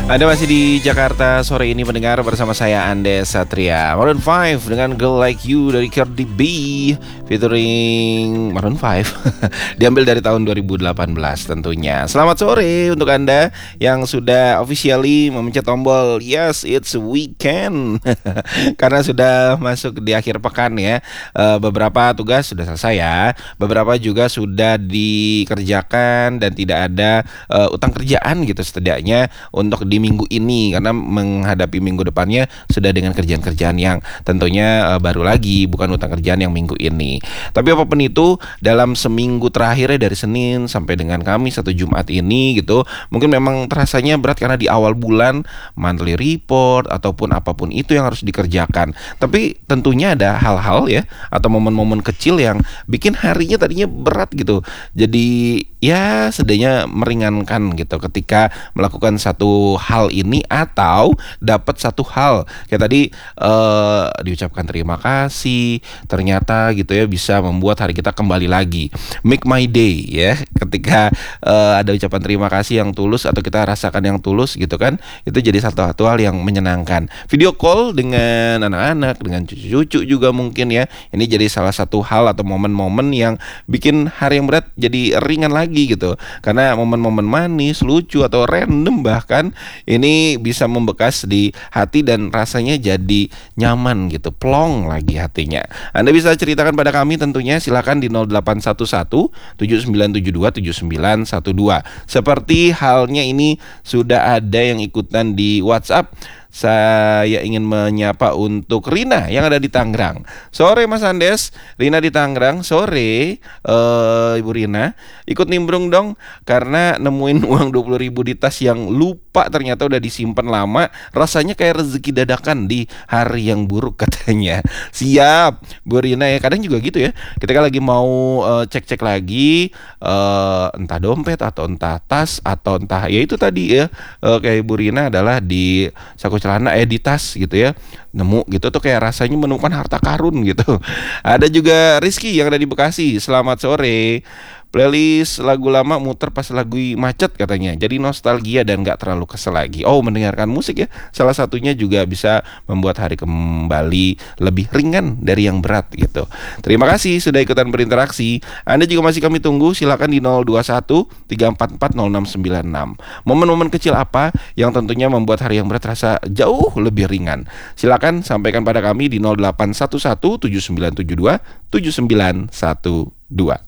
Anda masih di Jakarta sore ini mendengar bersama saya Andes Satria. Maroon 5 dengan Girl Like You dari Cardi B featuring Maroon 5 diambil dari tahun 2018 tentunya. Selamat sore untuk Anda yang sudah officially memencet tombol Yes It's Weekend karena sudah masuk di akhir pekan ya. Beberapa tugas sudah selesai ya, beberapa juga sudah dikerjakan dan tidak ada utang kerjaan gitu setidaknya untuk di minggu ini, karena menghadapi minggu depannya sudah dengan kerjaan-kerjaan yang tentunya baru lagi, bukan utang kerjaan yang minggu ini. Tapi apapun itu, dalam seminggu terakhirnya dari Senin sampai dengan Kamis atau Jumat ini gitu, mungkin memang terasanya berat karena di awal bulan monthly report ataupun apapun itu yang harus dikerjakan. Tapi tentunya ada hal-hal ya atau momen-momen kecil yang bikin harinya tadinya berat gitu. Jadi ya setidaknya meringankan gitu ketika melakukan satu hal ini atau dapat satu hal kayak tadi diucapkan terima kasih, ternyata gitu ya bisa membuat hari kita kembali lagi, make my day ya, ketika ada ucapan terima kasih yang tulus atau kita rasakan yang tulus gitu kan, itu jadi satu hal yang menyenangkan. Video call dengan anak-anak, dengan cucu-cucu juga mungkin ya, ini jadi salah satu hal atau momen-momen yang bikin hari yang berat jadi ringan lagi gitu, karena momen-momen manis, lucu atau random bahkan ini bisa membekas di hati dan rasanya jadi nyaman gitu, plong lagi hatinya. Anda bisa ceritakan pada kami tentunya, silakan di 0811 7972 7912. Seperti halnya ini sudah ada yang ikutan di WhatsApp. Saya ingin menyapa untuk Rina yang ada di Tangerang. Sore Mas Andes, Rina di Tangerang. Sore Ibu Rina, ikut nimbrung dong karena nemuin uang 20.000 di tas yang lupa ternyata udah disimpan lama. Rasanya kayak rezeki dadakan di hari yang buruk katanya. Siap Bu Rina ya, kadang juga gitu ya. Ketika lagi mau cek-cek lagi entah dompet atau entah tas atau entah ya itu tadi ya, kayak Bu Rina adalah di saku celana di tas gitu ya, nemu gitu tuh kayak rasanya menemukan harta karun gitu. Ada juga Rizky yang ada di Bekasi. Selamat sore. Playlist lagu lama muter pas lagu macet katanya, jadi nostalgia dan gak terlalu kesel lagi. Oh, mendengarkan musik ya, salah satunya juga bisa membuat hari kembali lebih ringan dari yang berat gitu. Terima kasih sudah ikutan berinteraksi. Anda juga masih kami tunggu, silakan di 021 344 0696. Momen-momen kecil apa yang tentunya membuat hari yang berat terasa jauh lebih ringan? Silakan sampaikan pada kami di 0811 7972 7912.